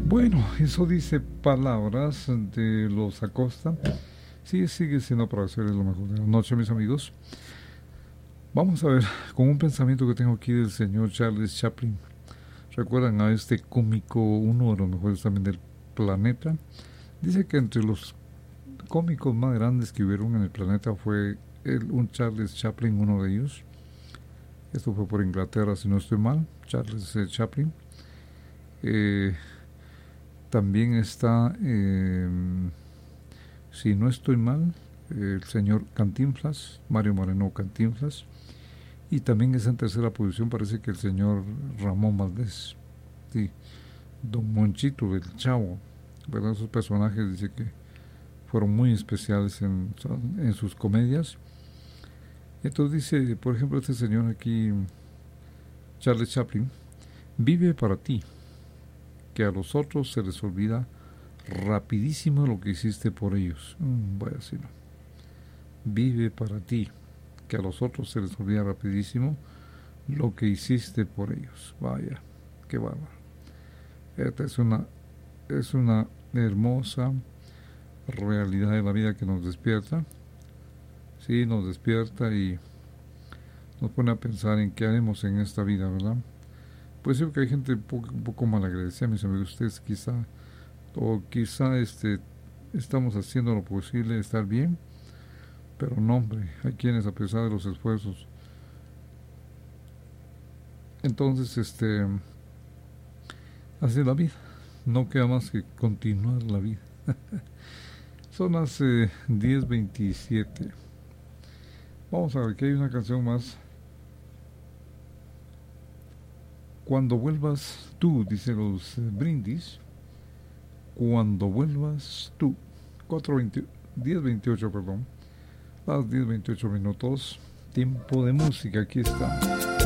Bueno, eso dice palabras de los Acosta. Sí, sigue siendo para hacer lo mejor de la noche, mis amigos. Vamos a ver, con un pensamiento que tengo aquí del señor Charles Chaplin. ¿Recuerdan a este cómico, uno de los mejores también del planeta? Dice que entre los cómicos más grandes que hubieron en el planeta fue un Charles Chaplin, uno de ellos. Esto fue por Inglaterra, si no estoy mal, Charles Chaplin. También está, si no estoy mal, el señor Cantinflas, Mario Moreno Cantinflas. Y también está en tercera posición, parece que el señor Ramón Valdés. Sí, Don Monchito, el Chavo. ¿Verdad? Esos personajes dice que fueron muy especiales en sus comedias. Entonces dice, por ejemplo, este señor aquí, Charles Chaplin, vive para ti, que a los otros se les olvida rapidísimo lo que hiciste por ellos. Voy a decirlo. Vive para ti, que a los otros se les olvida rapidísimo lo que hiciste por ellos. Vaya, qué bárbaro. Esta es una hermosa realidad de la vida que nos despierta. Sí, nos despierta y nos pone a pensar en qué haremos en esta vida, ¿verdad? Pues sí, que hay gente un poco malagradecida, mis amigos. Ustedes quizá estamos haciendo lo posible de estar bien, pero no, hombre, hay quienes a pesar de los esfuerzos. Entonces, así es la vida. No queda más que continuar la vida. Son las 10:27. Vamos a ver, que hay una canción más. Cuando vuelvas tú, dice los Brindis. Cuando vuelvas tú. 10:28, perdón. Las 10:28 minutos. Tiempo de música, aquí está.